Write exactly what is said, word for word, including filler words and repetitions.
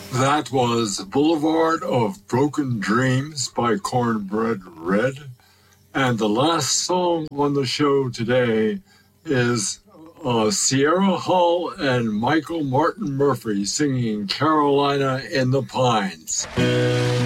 That was Boulevard of Broken Dreams by Cornbread Red. And the last song on the show today is uh, Sierra Hull and Michael Martin Murphey singing Carolina in the Pines.